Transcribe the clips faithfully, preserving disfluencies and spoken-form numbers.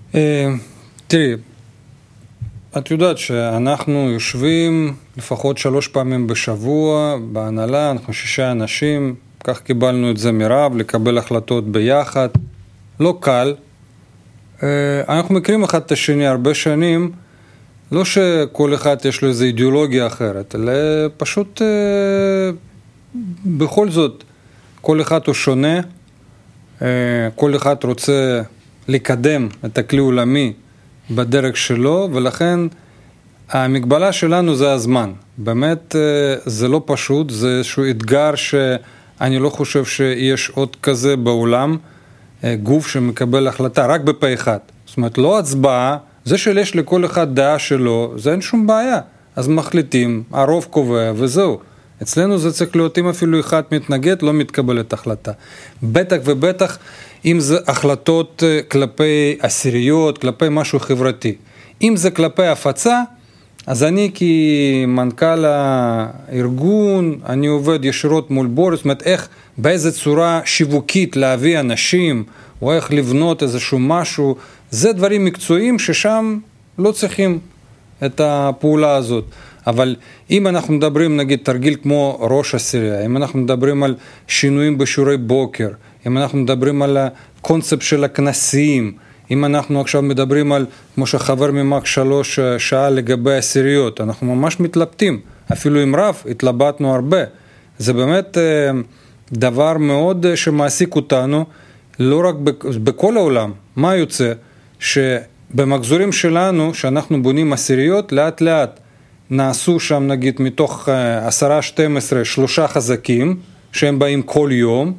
תראי, את יודעת שאנחנו יושבים לפחות שלוש פעמים בשבוע בהנהלה, אנחנו שישה אנשים, כך קיבלנו את זה מרב, לקבל החלטות ביחד, לא קל. אנחנו מכירים אחד את השני הרבה שנים, לא שכל אחד יש לו איזו אידיאולוגיה אחרת, אלא פשוט בכל זאת, כל אחד הוא שונה, כל אחד רוצה לקדם את הכלי עולמי בדרך שלו, ולכן המגבלה שלנו זה הזמן. באמת זה לא פשוט, זה איזשהו אתגר שאני לא חושב שיש עוד כזה בעולם, גוף שמקבל החלטה רק בפה אחד. זאת אומרת, לא הצבעה, זה שיש לכל אחד דעה שלו, זה אין שום בעיה. אז מחליטים, הרוב קובע וזהו. אצלנו זה צריך להיות, אם אפילו אחד מתנגד, לא מתקבלת החלטה. בטח ובטח, אם זה החלטות כלפי עשיריות, כלפי משהו חברתי. אם זה כלפי הפצה, אז אני כמנכ"ל הארגון, אני עובד ישירות מול בורס, זאת אומרת, איך, באיזה צורה שיווקית להביא אנשים, או איך לבנות איזשהו משהו, זה דברים מקצועיים ששם לא צריכים את הפעולה הזאת. אבל אם אנחנו מדברים, נגיד, תרגיל כמו ראש עשירייה, אם אנחנו מדברים על שינויים בשיעורי בוקר, אם אנחנו מדברים על הקונספט של הכנסים, אם אנחנו עכשיו מדברים על, כמו שחבר ממק שלוש שעה לגבי עשיריות, אנחנו ממש מתלבטים, אפילו עם רב התלבטנו הרבה. זה באמת דבר מאוד שמעסיק אותנו, לא רק בכל העולם. מה יוצא? שבמחזורים שלנו, שאנחנו בונים עשיריות, לאט לאט נעשו שם נגיד מתוך עשרה, שתים עשרה, שלושה חזקים, שהם באים כל יום,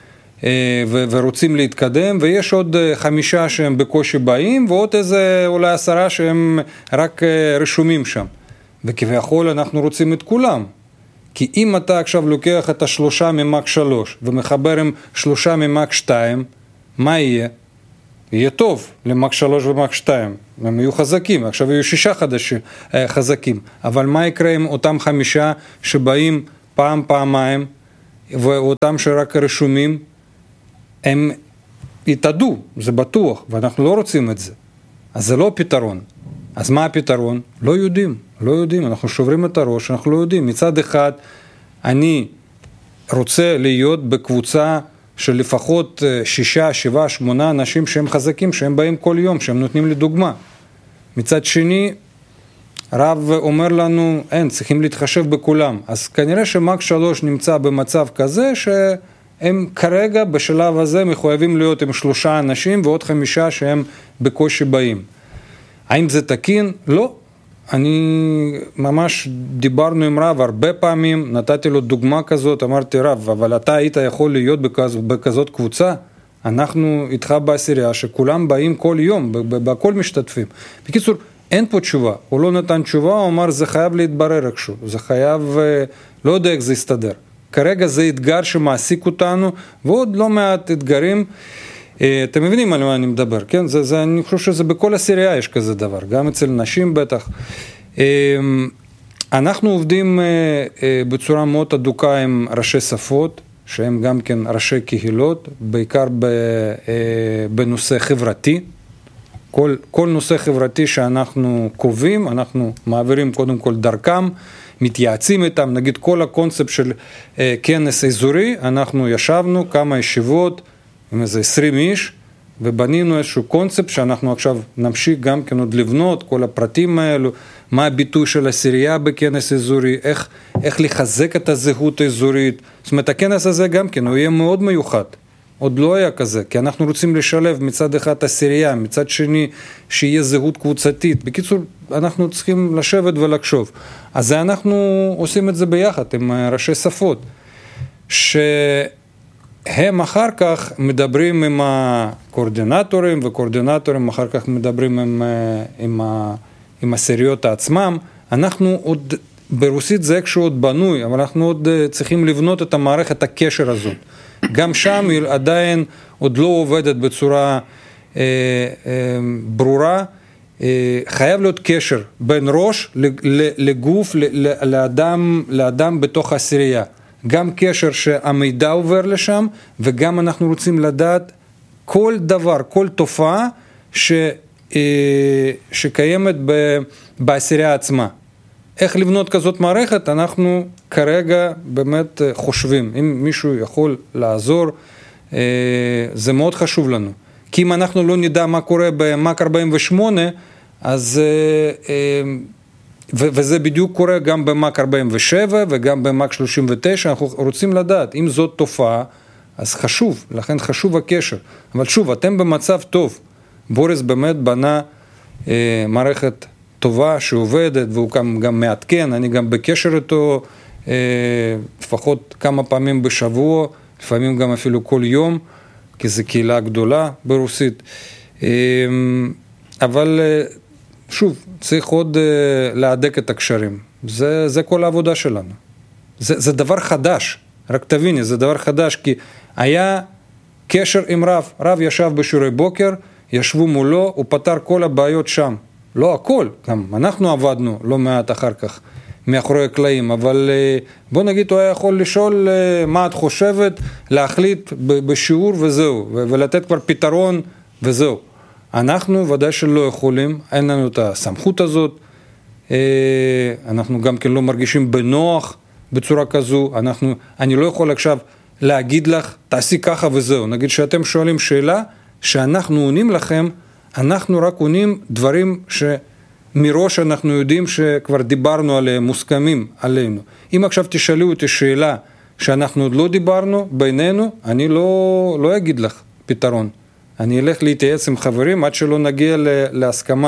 ו- ורוצים להתקדם, ויש עוד חמישה שהם בקושי באים, ועוד איזה אולי עשרה שהם רק רשומים שם. וכביכול אנחנו רוצים את כולם. כי אם אתה עכשיו לוקח את השלושה ממק שלוש, ומחבר עם שלושה ממק שתיים, מה יהיה? יהיה טוב למק שלוש ומק שתיים. הם יהיו חזקים, עכשיו יהיו שישה חדשים, חזקים. אבל מה יקרה עם אותם חמישה שבאים פעם, פעמיים, ואותם שרק רשומים, הם יתעדו, זה בטוח, ואנחנו לא רוצים את זה. אז זה לא פתרון. אז מה הפתרון? לא יודעים, לא יודעים, אנחנו שוברים את הראש, אנחנו לא יודעים. מצד אחד, אני רוצה להיות בקבוצה של לפחות שישה, שבעה, שמונה אנשים שהם חזקים, שהם באים כל יום, שהם נותנים לי דוגמה. מצד שני, רב אומר לנו, אין, צריכים להתחשב בכולם. אז כנראה שמק שלוש נמצא במצב כזה ש... הם כרגע בשלב הזה מחויבים להיות עם שלושה אנשים ועוד חמישה שהם בקושי באים. האם זה תקין? לא. אני ממש דיברנו עם רב הרבה פעמים, נתתי לו דוגמה כזאת, אמרתי רב, אבל אתה היית יכול להיות בכז, בכזאת קבוצה? אנחנו איתך בעשירייה שכולם באים כל יום, בכל משתתפים. בקיצור, אין פה תשובה. הוא לא נתן תשובה, הוא אמר זה חייב להתברר איכשהו, זה חייב, לא יודע איך זה יסתדר. כרגע זה אתגר שמעסיק אותנו, ועוד לא מעט אתגרים, אתם מבינים על מה אני מדבר, כן? זה, זה, אני חושב שזה בכל עשירייה יש כזה דבר, גם אצל נשים בטח. אנחנו עובדים בצורה מאוד אדוקה עם ראשי שפות, שהם גם כן ראשי קהילות, בעיקר בנושא חברתי. כל, כל נושא חברתי שאנחנו קובעים, אנחנו מעבירים קודם כל דרכם, מתייעצים איתם, נגיד כל הקונספט של אה, כנס אזורי, אנחנו ישבנו כמה ישיבות עם איזה עשרים איש, ובנינו איזשהו קונספט שאנחנו עכשיו נמשיך גם כן עוד לבנות, כל הפרטים האלו, מה הביטוי של עשירייה בכנס אזורי, איך, איך לחזק את הזהות האזורית. זאת אומרת, הכנס הזה גם כן, הוא יהיה מאוד מיוחד. עוד לא היה כזה, כי אנחנו רוצים לשלב מצד אחד עשירייה, מצד שני שיהיה זהות קבוצתית. בקיצור, אנחנו צריכים לשבת ולחשוב. אז אנחנו עושים את זה ביחד עם ראשי שפות, שהם אחר כך מדברים עם הקורדינטורים, וקורדינטורים אחר כך מדברים עם, עם, עם עשיריות עצמם. אנחנו עוד, ברוסית זה איכשהו עוד בנוי, אבל אנחנו עוד צריכים לבנות את המערכת הקשר הזאת. גם שם היא עדיין עוד לא עובדת בצורה אה, אה, ברורה, אה, חייב להיות קשר בין ראש לגוף, לאדם, לאדם בתוך העשירייה. גם קשר שהמידע עובר לשם, וגם אנחנו רוצים לדעת כל דבר, כל תופעה ש... שקיימת בעשירייה עצמה. איך לבנות כזאת מערכת, אנחנו כרגע באמת חושבים. אם מישהו יכול לעזור, זה מאוד חשוב לנו. כי אם אנחנו לא נדע מה קורה במאק ארבעים ושמונה, אז, ו- וזה בדיוק קורה גם במאק ארבעים ושבע וגם במאק שלושים ותשע, אנחנו רוצים לדעת, אם זאת תופעה, אז חשוב, לכן חשוב הקשר. אבל שוב, אתם במצב טוב. בוריס באמת בנה אה, מערכת טובה שעובדת, והוא גם, גם מעדכן, אני גם בקשר איתו, אה, לפחות כמה פעמים בשבוע, לפעמים גם אפילו כל יום, כי זו קהילה גדולה ברוסית. אה, אבל אה, שוב, צריך עוד אה, להדק את הקשרים. זה, זה כל העבודה שלנו. זה, זה דבר חדש, רק תביני, זה דבר חדש, כי היה קשר עם רב, רב ישב בשיעורי בוקר, ישבו מולו, הוא פתר כל הבעיות שם. לא הכל, גם אנחנו עבדנו לא מעט אחר כך, מאחורי הקלעים, אבל בוא נגיד, הוא היה יכול לשאול מה את חושבת, להחליט בשיעור וזהו, ולתת כבר פתרון וזהו. אנחנו ודאי שלא יכולים, אין לנו את הסמכות הזאת, אנחנו גם כן לא מרגישים בנוח בצורה כזו, אנחנו, אני לא יכול עכשיו להגיד לך, תעשי ככה וזהו. נגיד שאתם שואלים שאלה, שאנחנו עונים לכם, אנחנו רק עונים דברים שמראש אנחנו יודעים שכבר דיברנו עליהם, מוסכמים עלינו. אם עכשיו תשאלו אותי שאלה שאנחנו עוד לא דיברנו בינינו, אני לא, לא אגיד לך פתרון. אני אלך להתייעץ עם חברים עד שלא נגיע להסכמה.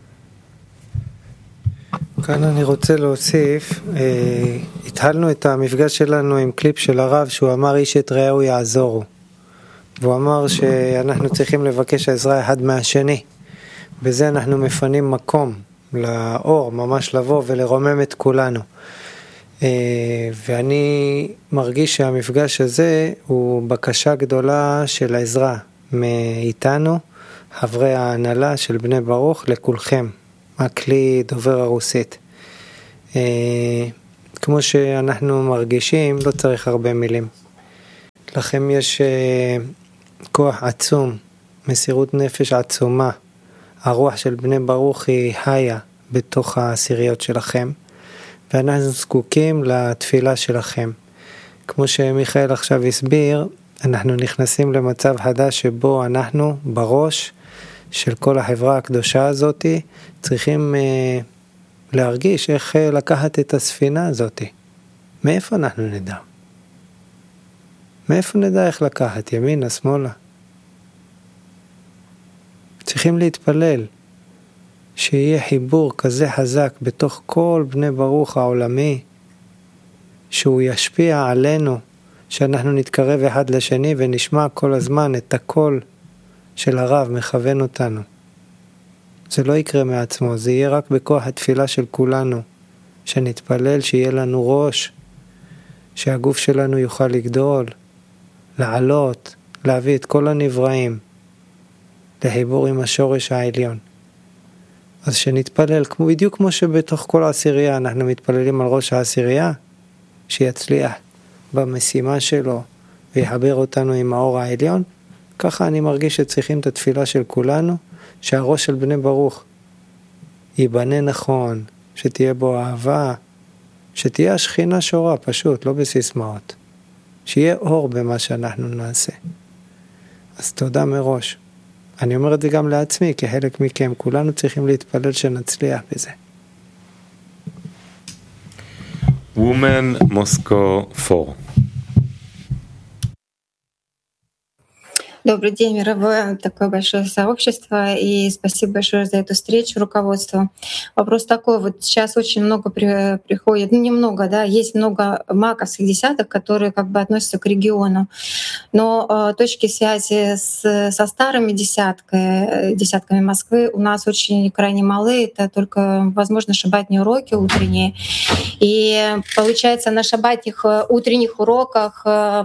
כאן אני רוצה להוסיף, אה, התחלנו את המפגש שלנו עם קליפ של הרב שהוא אמר איש את רעהו יעזורו, והוא אמר שאנחנו צריכים לבקש עזרה אחד מהשני, בזה אנחנו מפנים מקום לאור, ממש לבוא ולרומם את כולנו. אה, ואני מרגיש שהמפגש הזה הוא בקשה גדולה של העזרה מאיתנו, חברי ההנהלה של בני ברוך, לכולכם. הכלי דובר הרוסית. אה, כמו שאנחנו מרגישים, לא צריך הרבה מילים. לכם יש אה, כוח עצום, מסירות נפש עצומה. הרוח של בני ברוך היא חיה בתוך העשיריות שלכם, ואנחנו זקוקים לתפילה שלכם. כמו שמיכאל עכשיו הסביר, אנחנו נכנסים למצב חדש שבו אנחנו בראש של כל החברה הקדושה הזאת, צריכים אה, להרגיש איך אה, לקחת את הספינה הזאת. מאיפה אנחנו נדע? מאיפה נדע איך לקחת? ימינה, שמאלה? צריכים להתפלל שיהיה חיבור כזה חזק בתוך כל בני ברוך העולמי, שהוא ישפיע עלינו, שאנחנו נתקרב אחד לשני ונשמע כל הזמן את הקול של הרב מכוון אותנו. זה לא יקרה מעצמו, זה יהיה רק בכוח התפילה של כולנו, שנתפלל שיהיה לנו ראש, שהגוף שלנו יוכל לגדול, לעלות, להביא את כל הנבראים לחיבור עם השורש העליון. אז שנתפלל, כמו, בדיוק כמו שבתוך כל העשירייה אנחנו מתפללים על ראש העשירייה, שיצליח במשימה שלו ויחבר אותנו עם האור העליון, ככה אני מרגיש שצריכים את התפילה של כולנו, שהראש של בני ברוך ייבנה נכון, שתהיה בו אהבה, שתהיה השכינה שורה פשוט, לא בסיסמאות. שיהיה אור במה שאנחנו נעשה. אז תודה מראש. אני אומר את זה גם לעצמי, כחלק מכם, כולנו צריכים להתפלל שנצליח בזה. Women Moscow four. Добрый день, мировое такое большое сообщество, и спасибо большое за эту встречу, руководство. Вопрос такой, вот сейчас очень много при, приходит, ну немного, да, есть много маковских десяток, которые как бы относятся к региону, но э, точки связи с, со старыми десятками, десятками Москвы у нас очень крайне малы, это только, возможно, шаббатные уроки утренние, и получается на шаббатных утренних уроках э,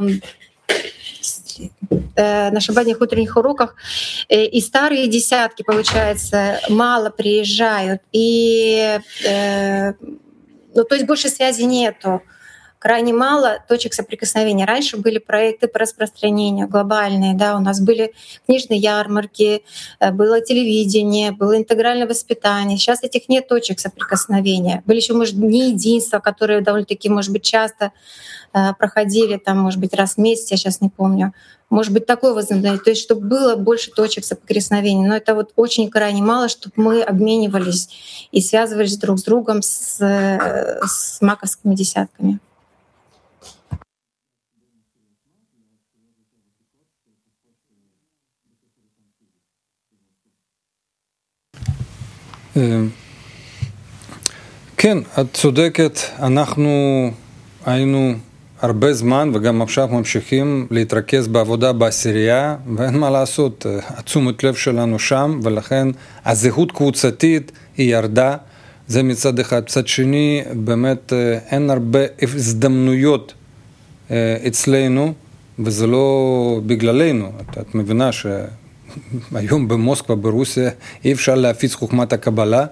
на шаббатных утренних уроках и старые десятки, получается, мало приезжают, и, э, ну, то есть больше связи нету. крайне мало точек соприкосновения. Раньше были проекты по распространению глобальные, да, у нас были книжные ярмарки, было телевидение, было интегральное воспитание. Сейчас этих нет точек соприкосновения. Были еще, может, дни единства, которые довольно-таки, может быть, часто проходили, там, может быть, раз в месяц, я сейчас не помню. Может быть, такое возобновление. То есть, чтобы было больше точек соприкосновения. Но это вот очень крайне мало, чтобы мы обменивались и связывались друг с другом с, с маковскими десятками. כן, את צודקת, אנחנו היינו הרבה זמן וגם עכשיו ממשיכים להתרכז בעבודה בעשירייה, ואין מה לעשות, התשומת לב שלנו שם, ולכן הזהות קבוצתית היא ירדה, זה מצד אחד. מצד שני, באמת אין הרבה הזדמנויות אצלנו, וזה לא בגללנו. את, את מבינה שהיום במוסקבה, ברוסיה, אי אפשר להפיץ חוכמת הקבלה,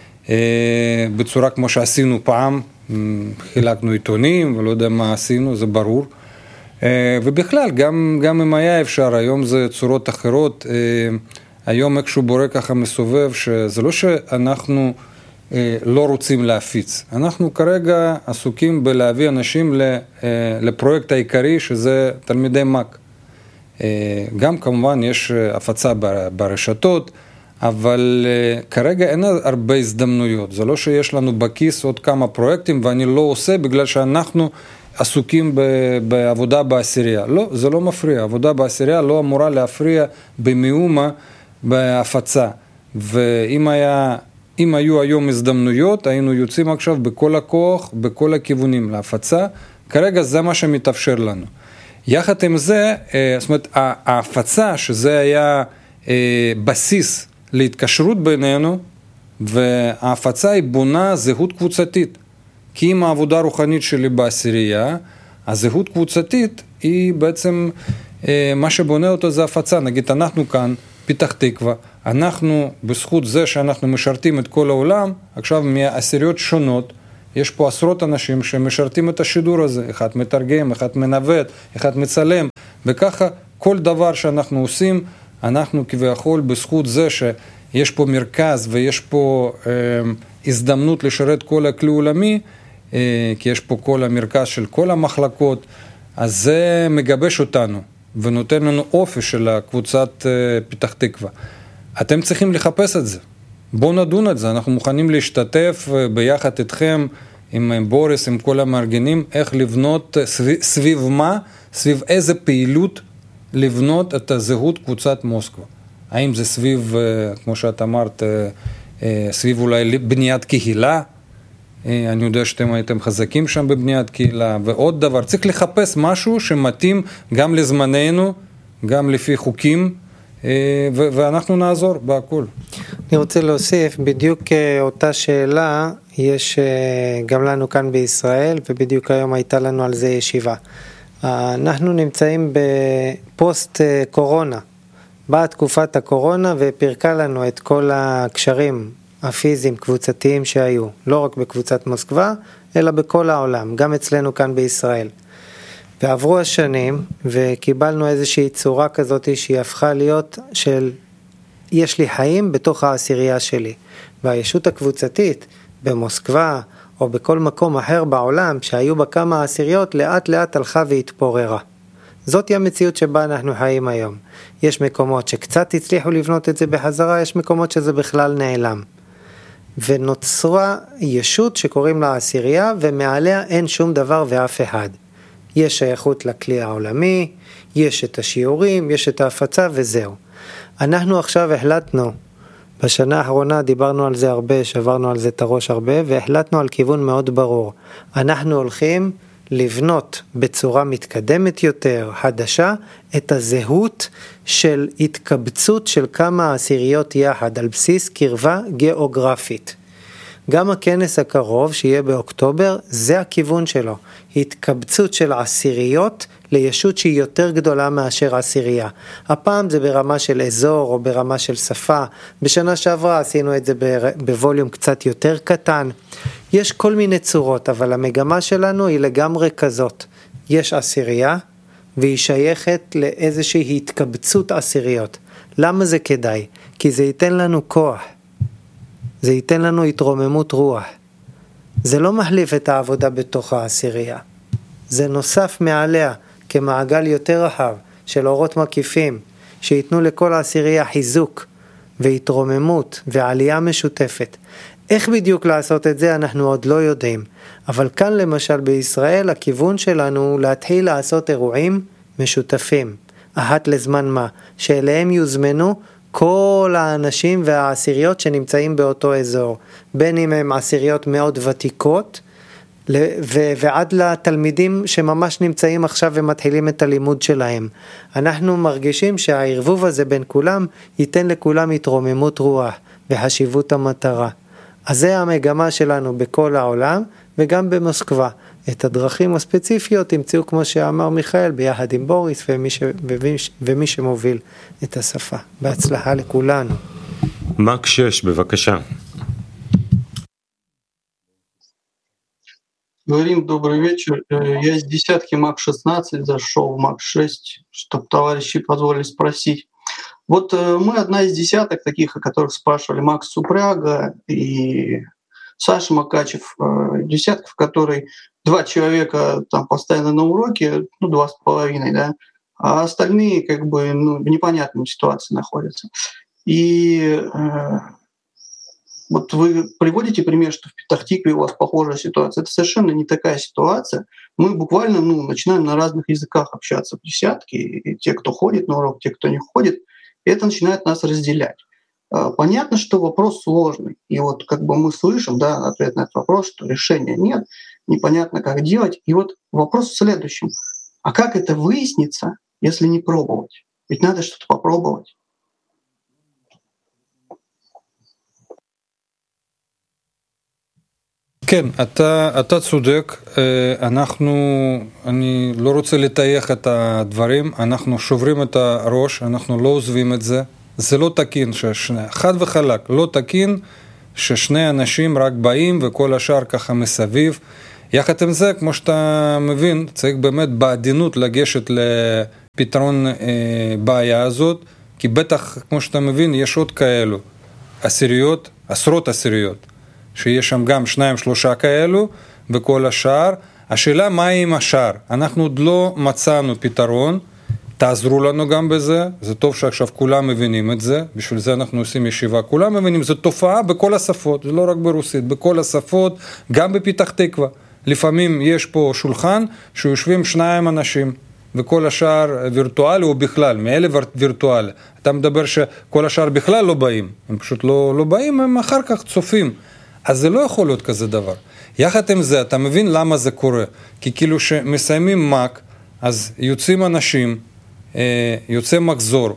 בצורה כמו שעשינו פעם, חילקנו עיתונים ולא יודע מה עשינו, זה ברור. ובכלל, גם, גם אם היה אפשר, היום זה צורות אחרות, היום איכשהו בורא ככה מסובב, שזה לא שאנחנו לא רוצים להפיץ. אנחנו כרגע עסוקים בלהביא אנשים לפרויקט העיקרי, שזה תלמידי מק. גם כמובן יש הפצה ברשתות, אבל uh, כרגע אין הרבה הזדמנויות. זה לא שיש לנו בכיס עוד כמה פרויקטים ואני לא עושה בגלל שאנחנו עסוקים ב- בעבודה בעשירייה. לא, זה לא מפריע. עבודה בעשירייה לא אמורה להפריע במאומה בהפצה. ואם היה, אם היו היום הזדמנויות, היינו יוצאים עכשיו בכל הכוח, בכל הכיוונים להפצה. כרגע זה מה שמתאפשר לנו. יחד עם זה, uh, זאת אומרת, ההפצה שזה היה uh, בסיס להתקשרות בינינו, וההפצה היא בונה זהות קבוצתית. כי אם העבודה הרוחנית שלי בעשירייה, הזהות קבוצתית היא בעצם, מה שבונה אותו זה הפצה. נגיד, אנחנו כאן, פתח תקווה, אנחנו, בזכות זה שאנחנו משרתים את כל העולם, עכשיו מהעשיריות שונות, יש פה עשרות אנשים שמשרתים את השידור הזה, אחד מתרגם, אחד מנווט, אחד מצלם, וככה כל דבר שאנחנו עושים, אנחנו כביכול בזכות זה שיש פה מרכז ויש פה אה, הזדמנות לשרת כל הכלי עולמי, אה, כי יש פה כל המרכז של כל המחלקות, אז זה מגבש אותנו ונותן לנו אופי של הקבוצת אה, פתח תקווה. אתם צריכים לחפש את זה. בואו נדון את זה, אנחנו מוכנים להשתתף ביחד איתכם, עם בוריס, עם כל המארגנים, איך לבנות סביב, סביב מה, סביב איזה פעילות, לבנות את הזהות קבוצת מוסקבה. האם זה סביב, כמו שאת אמרת, סביב אולי בניית קהילה? אני יודע שאתם הייתם חזקים שם בבניית קהילה. ועוד דבר, צריך לחפש משהו שמתאים גם לזמננו, גם לפי חוקים, ואנחנו נעזור בהכל. אני רוצה להוסיף, בדיוק אותה שאלה יש גם לנו כאן בישראל, ובדיוק היום הייתה לנו על זה ישיבה. אנחנו נמצאים בפוסט קורונה, באה תקופת הקורונה ופרקה לנו את כל הקשרים הפיזיים קבוצתיים שהיו, לא רק בקבוצת מוסקבה, אלא בכל העולם, גם אצלנו כאן בישראל. ועברו השנים וקיבלנו איזושהי צורה כזאת שהיא הפכה להיות של יש לי חיים בתוך העשירייה שלי, והישות הקבוצתית במוסקבה או בכל מקום אחר בעולם שהיו בה כמה עשיריות לאט לאט הלכה והתפוררה. זאת היא המציאות שבה אנחנו חיים היום. יש מקומות שקצת הצליחו לבנות את זה בחזרה, יש מקומות שזה בכלל נעלם. ונוצרה ישות שקוראים לה עשירייה, ומעליה אין שום דבר ואף אחד. יש שייכות לכלי העולמי, יש את השיעורים, יש את ההפצה וזהו. אנחנו עכשיו החלטנו, בשנה האחרונה דיברנו על זה הרבה, שברנו על זה את הראש הרבה, והחלטנו על כיוון מאוד ברור. אנחנו הולכים לבנות בצורה מתקדמת יותר, חדשה, את הזהות של התקבצות של כמה עשיריות יחד, על בסיס קרבה גיאוגרפית. גם הכנס הקרוב שיהיה באוקטובר, זה הכיוון שלו. התקבצות של עשיריות לישות שהיא יותר גדולה מאשר עשירייה. הפעם זה ברמה של אזור או ברמה של שפה. בשנה שעברה עשינו את זה בווליום קצת יותר קטן. יש כל מיני צורות, אבל המגמה שלנו היא לגמרי כזאת. יש עשירייה, והיא שייכת לאיזושהי התקבצות עשיריות. למה זה כדאי? כי זה ייתן לנו כוח. זה ייתן לנו התרוממות רוח. זה לא מחליף את העבודה בתוך העשירייה. זה נוסף מעליה כמעגל יותר רחב של אורות מקיפים, שיתנו לכל העשירייה חיזוק והתרוממות ועלייה משותפת. איך בדיוק לעשות את זה אנחנו עוד לא יודעים, אבל כאן למשל בישראל הכיוון שלנו הוא להתחיל לעשות אירועים משותפים, אחת לזמן מה, שאליהם יוזמנו כל האנשים והעשיריות שנמצאים באותו אזור, בין אם הם עשיריות מאוד ותיקות, ו- ועד לתלמידים שממש נמצאים עכשיו ומתחילים את הלימוד שלהם. אנחנו מרגישים שהערבוב הזה בין כולם ייתן לכולם התרוממות רוח וחשיבות המטרה. אז זה המגמה שלנו בכל העולם וגם במוסקבה. את הדרכים הספציפיות ימצאו כמו שאמר מיכאל ביחד עם בוריס ומי, ש... ומי שמוביל את השפה. בהצלחה לכולנו. מק שש, בבקשה. Говорим, добрый вечер. Я из десятки МАК шестнадцать зашел в МАК шесть, чтобы товарищи позволили спросить. Вот мы одна из десяток таких, о которых спрашивали Макс Супряга и Саша Макачев, десятка, в которой два человека там постоянно на уроке, ну, два с половиной, да, а остальные как бы ну, в непонятной ситуации находятся. И э, вот вы приводите пример, что в Петах-Тикве у вас похожая ситуация. Это совершенно не такая ситуация. Мы буквально ну, начинаем на разных языках общаться в десятке, и те, кто ходит на урок, те, кто не ходит, и это начинает нас разделять. Понятно, что вопрос сложный. И вот как бы мы слышим, да, ответ на этот вопрос, что решения нет, непонятно, как делать. И вот вопрос в следующем. А как это выяснится, если не пробовать? Ведь надо что-то попробовать. כן, אתה, אתה צודק, אנחנו, אני לא רוצה לתייך את הדברים, אנחנו שוברים את הראש, אנחנו לא עוזבים את זה, זה לא תקין, ששני, חד וחלק, לא תקין ששני אנשים רק באים וכל השאר ככה מסביב, יחד עם זה, כמו שאתה מבין, צריך באמת בעדינות לגשת לפתרון אה, בעיה הזאת, כי בטח, כמו שאתה מבין, יש עוד כאלו, עשיריות, עשרות עשיריות, שיש שם גם שניים שלושה כאלו בכל השאר. השאלה מה עם השאר? אנחנו עוד לא מצאנו פתרון, תעזרו לנו גם בזה, זה טוב שעכשיו כולם מבינים את זה, בשביל זה אנחנו עושים ישיבה, כולם מבינים, זו תופעה בכל השפות, זה לא רק ברוסית, בכל השפות, גם בפתח תקווה. לפעמים יש פה שולחן שיושבים שניים אנשים, וכל השאר וירטואלי או בכלל, מאלה וירטואלי. אתה מדבר שכל השאר בכלל לא באים, הם פשוט לא, לא באים, הם אחר כך צופים. אז זה לא יכול להיות כזה דבר. יחד עם זה, אתה מבין למה זה קורה? כי כאילו שמסיימים מק, אז יוצאים אנשים, יוצא מחזור,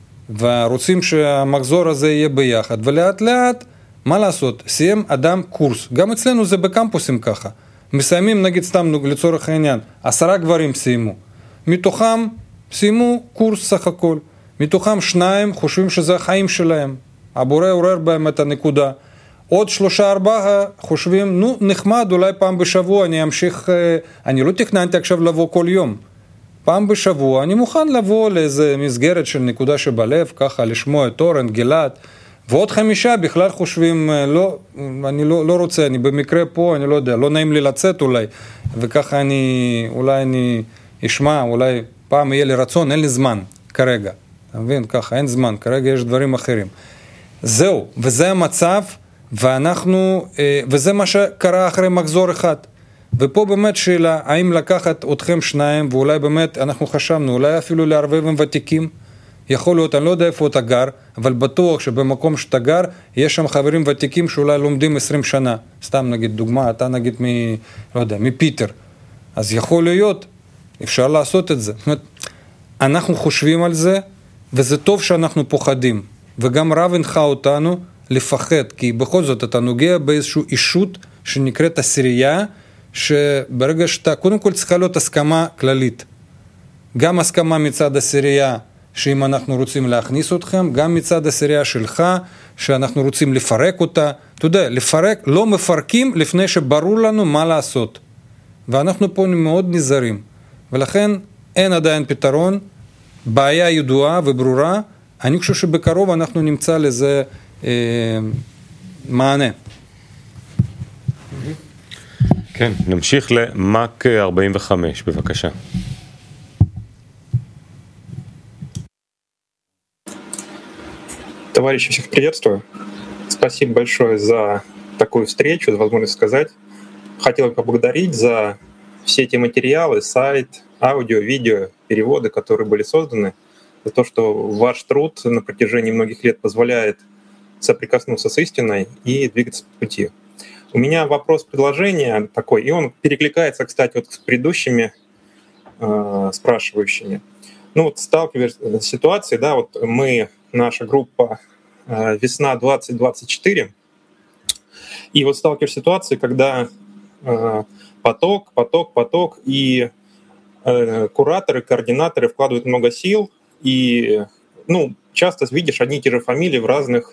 ורוצים שהמחזור הזה יהיה ביחד, ולאט לאט, מה לעשות? סיים אדם קורס. גם אצלנו זה בקמפוסים ככה. מסיימים, נגיד סתם לצורך העניין, עשרה גברים סיימו. מתוכם סיימו קורס סך הכל. מתוכם שניים חושבים שזה החיים שלהם. הבורא עורר בהם את הנקודה. עוד שלושה ארבעה חושבים, נו, נחמד, אולי פעם בשבוע אני אמשיך, אני לא תכננתי עכשיו לבוא כל יום. פעם בשבוע אני מוכן לבוא לאיזה מסגרת של נקודה שבלב, ככה לשמוע את אורן, גלעד, ועוד חמישה בכלל חושבים, לא, אני לא, לא רוצה, אני במקרה פה, אני לא יודע, לא נעים לי לצאת אולי, וככה אני, אולי אני אשמע, אולי פעם יהיה לי רצון, אין לי זמן כרגע. אתה מבין? ככה, אין זמן, כרגע יש דברים אחרים. זהו, וזה המצב, ואנחנו, וזה מה שקרה אחרי מחזור אחד. ופה באמת שאלה, האם לקחת אתכם שניים, ואולי באמת אנחנו חשבנו, אולי אפילו לערבב עם ותיקים, יכול להיות, אני לא יודע איפה אתה גר, אבל בטוח שבמקום שאתה גר, יש שם חברים ותיקים שאולי לומדים עשרים שנה. סתם נגיד דוגמה, אתה נגיד מ, לא יודע, מפיטר. אז יכול להיות, אפשר לעשות את זה. זאת אומרת, אנחנו חושבים על זה, וזה טוב שאנחנו פוחדים. וגם רב הנחה אותנו לפחד, כי בכל זאת אתה נוגע באיזשהו אישות שנקראת עשירייה, שברגע שאתה, קודם כל צריכה להיות הסכמה כללית. גם הסכמה מצד עשירייה שאם אנחנו רוצים להכניס אתכם, גם מצד הסירייה שלך, שאנחנו רוצים לפרק אותה. אתה יודע, לפרק, לא מפרקים לפני שברור לנו מה לעשות. ואנחנו פה מאוד נזהרים. ולכן אין עדיין פתרון, בעיה ידועה וברורה. אני חושב שבקרוב אנחנו נמצא לזה אה, מענה. כן, נמשיך למאק ארבעים וחמש, בבקשה. Товарищи, всех приветствую. Спасибо большое за такую встречу, за возможность сказать. Хотел бы поблагодарить за все эти материалы, сайт, аудио, видео, переводы, которые были созданы, за то, что ваш труд на протяжении многих лет позволяет соприкоснуться с истиной и двигаться по пути. У меня вопрос предложения такой, и он перекликается, кстати, вот с предыдущими э, спрашивающими. Ну вот сталкиваясь с ситуацией, да, вот мы, наша группа э, «Весна двадцать двадцать четыре», и вот сталкиваешься с ситуацией, когда э, поток, поток, поток, и э, кураторы, координаторы вкладывают много сил, и ну, часто видишь одни и те же фамилии в разных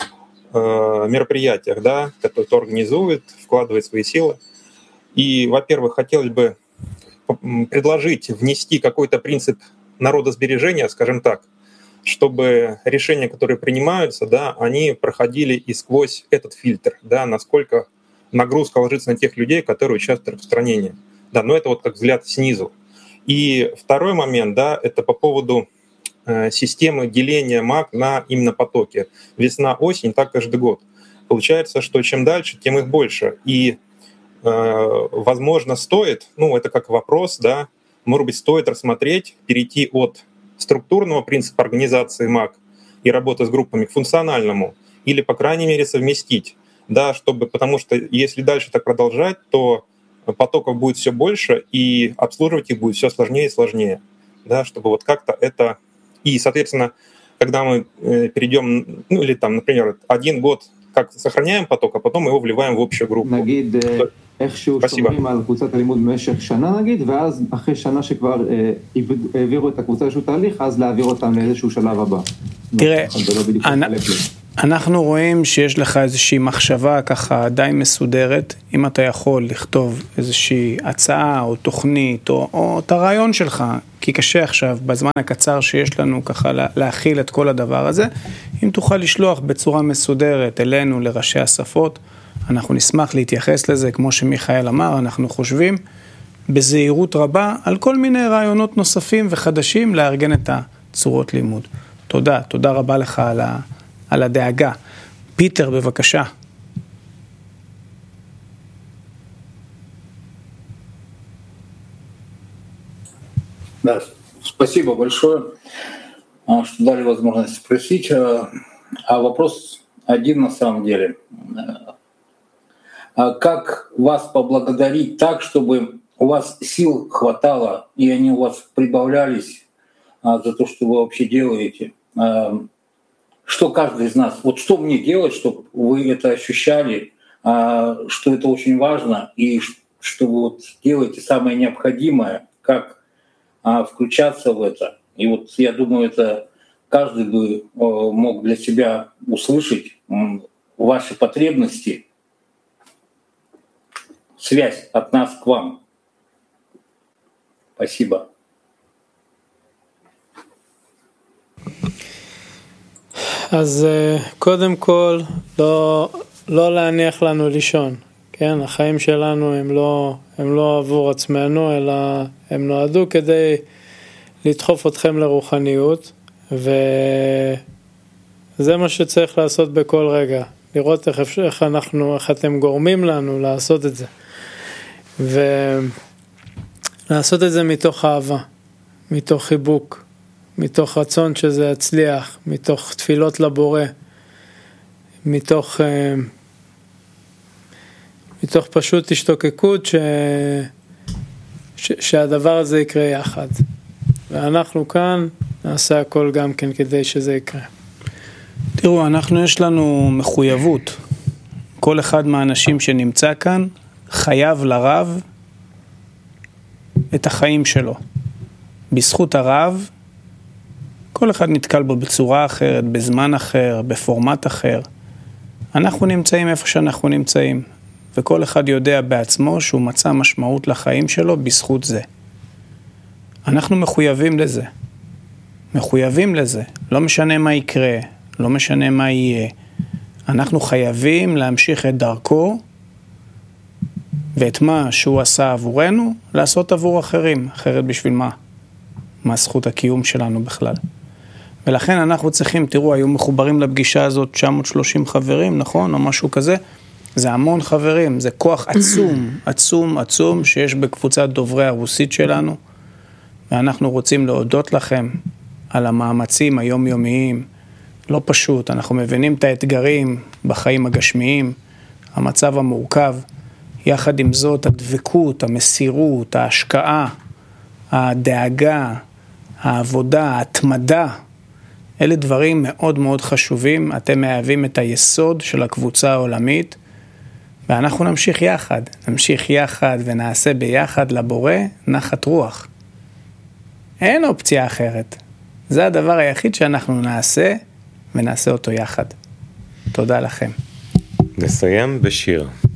э, мероприятиях, да, которые кто организует, вкладывает свои силы. И, во-первых, хотелось бы предложить внести какой-то принцип народосбережения, скажем так, чтобы решения, которые принимаются, да, они проходили и сквозь этот фильтр, да, насколько нагрузка ложится на тех людей, которые участвуют в распространении. Да, но это вот как взгляд снизу. И второй момент, да, это по поводу э, системы деления МАК на именно потоки. Весна-осень, так каждый год. Получается, что чем дальше, тем их больше. И, э, возможно, стоит, ну, это как вопрос, да, может быть, стоит рассмотреть, перейти от структурного принципа организации МАК и работы с группами к функциональному, или, по крайней мере, совместить, да, чтобы, потому что если дальше так продолжать, то потоков будет все больше, и обслуживать их будет все сложнее и сложнее, да, чтобы вот как-то это... И, соответственно, когда мы перейдем, ну или там, например, один год как сохраняем поток, а потом его вливаем в общую группу. איכשהו שומרים על קבוצת הלימוד במשך שנה נגיד, ואז אחרי שנה שכבר העבירו את הקבוצה לאיזשהו תהליך, אז להעביר אותם לאיזשהו שלב הבא. תראה, אנחנו רואים שיש לך איזושהי מחשבה ככה די מסודרת, אם אתה יכול לכתוב איזושהי הצעה או תוכנית או, או את הרעיון שלך, כי קשה עכשיו בזמן הקצר שיש לנו ככה להכיל את כל הדבר הזה, אם תוכל לשלוח בצורה מסודרת אלינו לראשי השפות, אנחנו נשמח להתייחס לזה, כמו שמיכאל אמר, אנחנו חושבים בזהירות רבה על כל מיני רעיונות נוספים וחדשים לארגן את הצורות לימוד. תודה, תודה רבה לך על, ה, על הדאגה. פיטר, בבקשה. Да, спасибо большое, что дали возможность спросить. А вопрос один на самом деле. Как вас поблагодарить так, чтобы у вас сил хватало, и они у вас прибавлялись за то, что вы вообще делаете? Что каждый из нас, вот что мне делать, чтобы вы это ощущали, что это очень важно, и что вы вот делаете самое необходимое, как включаться в это? И вот я думаю, это каждый бы мог для себя услышать ваши потребности, связь от нас к вам. Спасибо. אז קודם כל, לא, לא להניח לנו לישון. כן, החיים שלנו הם לא, הם לא עבור עצמנו, אלא הם נועדו כדי לדחוף אתכם לרוחניות, וזה מה שצריך לעשות בכל רגע. לראות איך, איך אנחנו, איך אתם גורמים לנו לעשות את זה. ולעשות את זה מתוך אהבה, מתוך חיבוק, מתוך רצון שזה יצליח, מתוך תפילות לבורא, מתוך, מתוך פשוט השתוקקות ש, ש, שהדבר הזה יקרה יחד. ואנחנו כאן נעשה הכל גם כן כדי שזה יקרה. תראו, אנחנו יש לנו מחויבות. כל אחד מהאנשים שנמצא כאן חייב לרב את החיים שלו. בזכות הרב, כל כל אחד נתקל בו בצורה אחרת, בזמן אחר, בפורמט אחר. אנחנו נמצאים איפה שאנחנו נמצאים, וכל אחד יודע בעצמו שהוא מצא משמעות לחיים שלו בזכות זה. אנחנו מחויבים לזה. מחויבים לזה. לא משנה מה יקרה, לא משנה מה יהיה. אנחנו חייבים להמשיך את דרכו, ואת מה שהוא עשה עבורנו, לעשות עבור אחרים. אחרת בשביל מה? מה זכות הקיום שלנו בכלל? ולכן אנחנו צריכים, תראו, היו מחוברים לפגישה הזאת תשע מאות ושלושים חברים, נכון? או משהו כזה. זה המון חברים, זה כוח עצום, עצום, עצום, שיש בקבוצת דוברי הרוסית שלנו, ואנחנו רוצים להודות לכם על המאמצים היומיומיים. לא פשוט, אנחנו מבינים את האתגרים בחיים הגשמיים, המצב המורכב, יחד עם זאת הדבקות, המסירות, ההשקעה, הדאגה, העבודה, ההתמדה, אלה דברים מאוד מאוד חשובים. אתם מהווים את היסוד של הקבוצה העולמית, ואנחנו נמשיך יחד, נמשיך יחד ונעשה ביחד לבורא נחת רוח. אין אופציה אחרת. זה הדבר היחיד שאנחנו נעשה, ונעשה אותו יחד. תודה לכם. נסיים בשיר.